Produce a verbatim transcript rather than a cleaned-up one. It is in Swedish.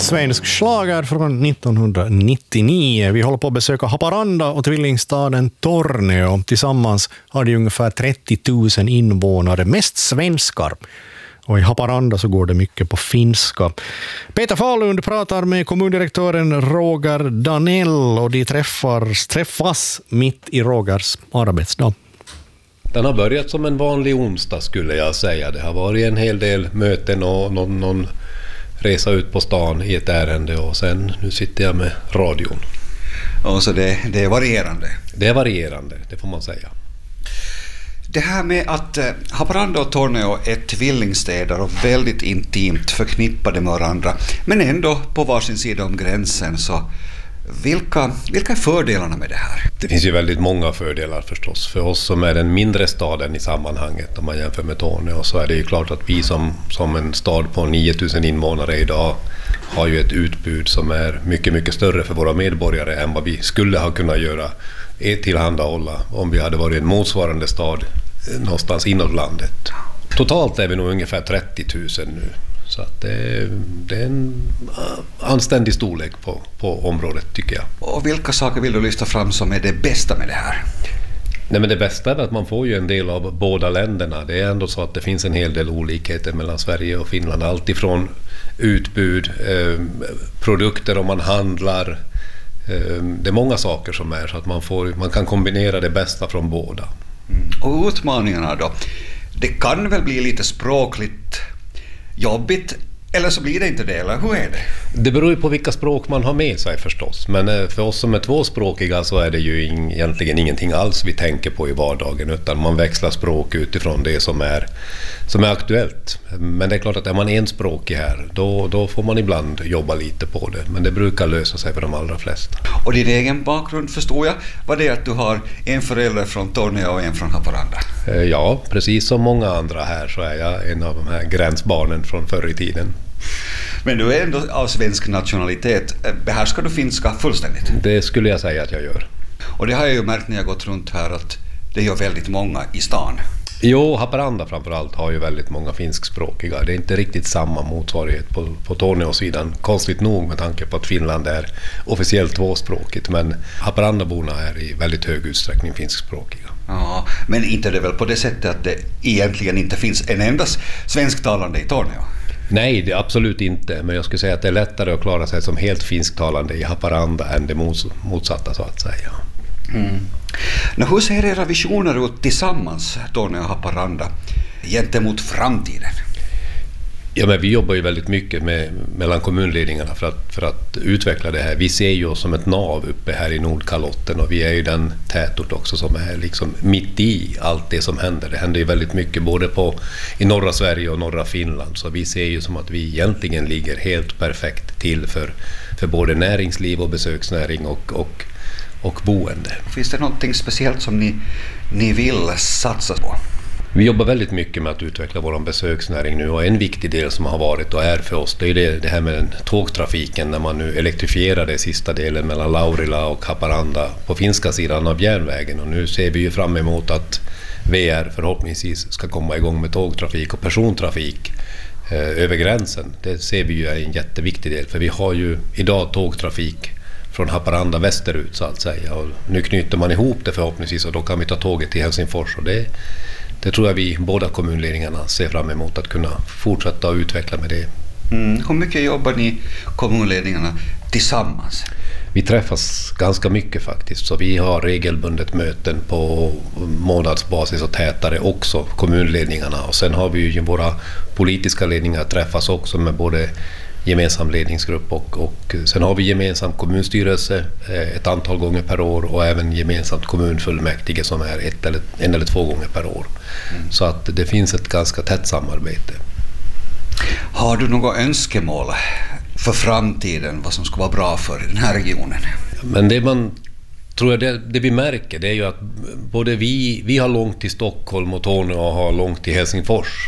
svensk schlager från nittonhundranittionio. Vi håller på att besöka Haparanda och tvillingstaden Torneå. Tillsammans har de ungefär trettio tusen invånare, mest svenskar. Och i Haparanda så går det mycket på finska. Peter Falund pratar med kommundirektören Roger Danell och de träffas, träffas mitt i Rogers arbetsdag. Den har börjat som en vanlig onsdag skulle jag säga. Det har varit en hel del möten och någon, någon resa ut på stan i ett ärende och sen nu sitter jag med radion. Och så det, det är varierande? Det är varierande, det får man säga. Det här med att eh, Haparanda och Torneå är tvillingstäder och väldigt intimt förknippade med varandra, men ändå på varsin sida om gränsen, så vilka, vilka är fördelarna med det här? Det finns ju väldigt många fördelar förstås. För oss som är den mindre staden i sammanhanget, om man jämför med Torneå, så är det ju klart att vi som, som en stad på nio tusen invånare idag har ju ett utbud som är mycket, mycket större för våra medborgare än vad vi skulle ha kunnat göra tillhandahålla om vi hade varit en motsvarande stad någonstans inåt landet. Totalt är vi nog ungefär trettio tusen nu. Så att det, det är en anständig storlek på, på området tycker jag. Och vilka saker vill du lyfta fram som är det bästa med det här? Nej, men det bästa är att man får ju en del av båda länderna. Det är ändå så att det finns en hel del olikheter mellan Sverige och Finland. Allt ifrån utbud, eh, produkter om man handlar. Eh, det är många saker som är så att man, får, man kan kombinera det bästa från båda. Mm. Och utmaningarna då? Det kan väl bli lite språkligt jobbigt, eller så blir det inte det, eller hur är det? Det beror ju på vilka språk man har med sig förstås, men för oss som är tvåspråkiga så är det ju in, egentligen ingenting alls vi tänker på i vardagen, utan man växlar språk utifrån det som är, som är aktuellt. Men det är klart att är man enspråkig här, då, då får man ibland jobba lite på det, men det brukar lösa sig för de allra flesta. Och din egen bakgrund förstår jag, var det att du har en förälder från Torneå och en från Haparanda? Ja, precis som många andra här så är jag en av de här gränsbarnen från förr i tiden. Men du är ändå av svensk nationalitet. Behärskar du finska fullständigt? Det skulle jag säga att jag gör. Och det har jag ju märkt när jag gått runt här att det gör väldigt många i stan. Jo, Haparanda framförallt har ju väldigt många finskspråkiga. Det är inte riktigt samma motsvarighet på, på Torneå-sidan. Konstigt nog med tanke på att Finland är officiellt tvåspråkigt. Men Haparandaborna är i väldigt hög utsträckning finskspråkiga. Ja, men inte det väl på det sättet att det egentligen inte finns en enda svensktalande i Torneå? Nej, det är absolut inte. Men jag skulle säga att det är lättare att klara sig som helt finsktalande i Haparanda än det motsatta så att säga. Mm. Nå, hur ser era visioner ut tillsammans, Torneå och Haparanda, gentemot framtiden? Ja, men vi jobbar ju väldigt mycket med, mellan kommunledningarna för att, för att utveckla det här. Vi ser ju oss som ett nav uppe här i Nordkalotten och vi är ju den tätort också som är liksom mitt i allt det som händer. Det händer ju väldigt mycket både på, i norra Sverige och norra Finland, så vi ser ju som att vi egentligen ligger helt perfekt till för, för både näringsliv och besöksnäring och, och, och boende. Finns det någonting speciellt som ni, ni vill satsa på? Vi jobbar väldigt mycket med att utveckla vår besöksnäring nu och en viktig del som har varit och är för oss det är det, det här med den tågtrafiken när man nu elektrifierar det sista delen mellan Laurila och Haparanda på finska sidan av järnvägen och nu ser vi ju fram emot att V R förhoppningsvis ska komma igång med tågtrafik och persontrafik eh, över gränsen. Det ser vi ju är en jätteviktig del för vi har ju idag tågtrafik från Haparanda västerut så att säga och nu knyter man ihop det förhoppningsvis och då kan vi ta tåget till Helsingfors och det Det tror jag vi båda kommunledningarna ser fram emot att kunna fortsätta och utveckla med det. Mm. Hur mycket jobbar ni kommunledningarna tillsammans? Vi träffas ganska mycket faktiskt så vi har regelbundet möten på månadsbasis och tätare också kommunledningarna och sen har vi ju våra politiska ledningar träffas också med både gemensam ledningsgrupp och, och sen har vi gemensam kommunstyrelse ett antal gånger per år och även gemensamt kommunfullmäktige som är ett eller, en eller två gånger per år. Mm. Så att det finns ett ganska tätt samarbete. Har du några önskemål för framtiden, vad som ska vara bra för den här regionen? Men det man tror jag det, det vi märker det är ju att både vi, vi har långt till Stockholm och Torneå har långt till Helsingfors.